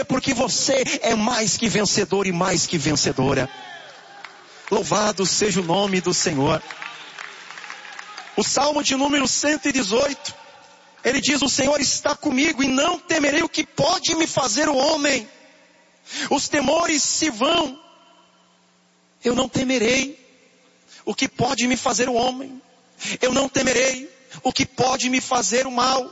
porque você é mais que vencedor e mais que vencedora. Louvado seja o nome do Senhor. O Salmo de número 118, ele diz: o Senhor está comigo e não temerei o que pode me fazer o homem. Os temores se vão. Eu não temerei o que pode me fazer o homem. Eu não temerei o que pode me fazer o mal.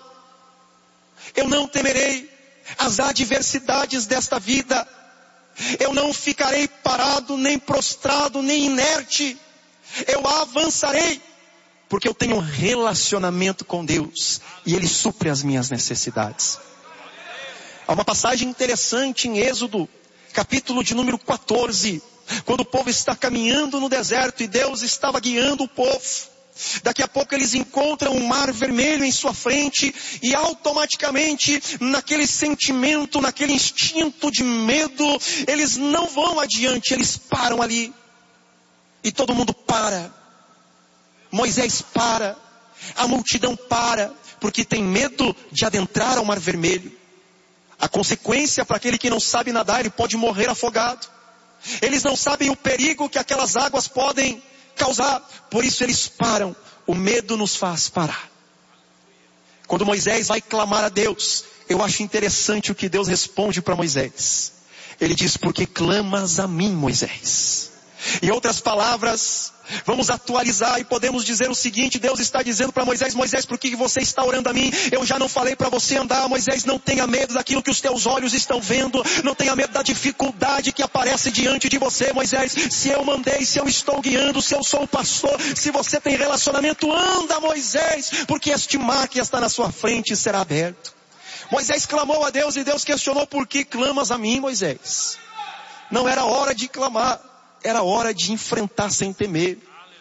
Eu não temerei as adversidades desta vida. Eu não ficarei parado, nem prostrado, nem inerte. Eu avançarei, porque eu tenho um relacionamento com Deus e Ele supre as minhas necessidades. Há uma passagem interessante em Êxodo, capítulo de número 14, quando o povo está caminhando no deserto e Deus estava guiando o povo. Daqui a pouco eles encontram um mar vermelho em sua frente e automaticamente, naquele sentimento, naquele instinto de medo, eles não vão adiante, eles param ali. E todo mundo para. Moisés para, a multidão para, porque tem medo de adentrar ao mar vermelho. A consequência para aquele que não sabe nadar, ele pode morrer afogado. Eles não sabem o perigo que aquelas águas podem causar, por isso eles param. O medo nos faz parar. Quando Moisés vai clamar a Deus, eu acho interessante o que Deus responde para Moisés. Ele diz: porque clamas a mim, Moisés? Em outras palavras, vamos atualizar e podemos dizer o seguinte: Deus está dizendo para Moisés: Moisés, por que você está orando a mim? Eu já não falei para você andar. Moisés, não tenha medo daquilo que os teus olhos estão vendo. Não tenha medo da dificuldade que aparece diante de você, Moisés. Se eu mandei, se eu estou guiando, se eu sou o pastor, se você tem relacionamento, anda, Moisés, porque este mar que está na sua frente será aberto. Moisés clamou a Deus e Deus questionou: por que clamas a mim, Moisés? Não era hora de clamar. Era hora de enfrentar sem temer.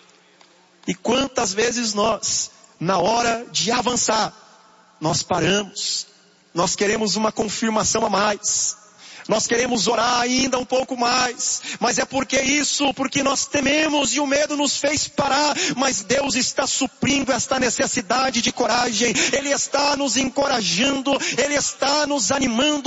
E quantas vezes nós, na hora de avançar, nós paramos. Nós queremos uma confirmação a mais. Nós queremos orar ainda um pouco mais. Mas é porque nós tememos e o medo nos fez parar. Mas Deus está suprindo esta necessidade de coragem. Ele está nos encorajando. Ele está nos animando.